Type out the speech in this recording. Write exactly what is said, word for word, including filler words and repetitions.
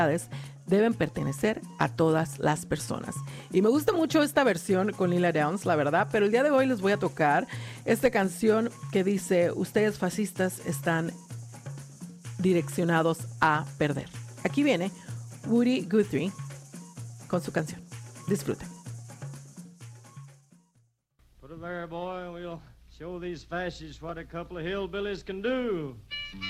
deben pertenecer a todas las personas. Y me gusta mucho esta versión con Lila Downs, la verdad, pero el día de hoy les voy a tocar esta canción que dice: ustedes fascistas están direccionados a perder. Aquí viene Woody Guthrie con su canción. Disfruten. Put it there, boy, and we'll show these fascists what a couple of hillbillies can do.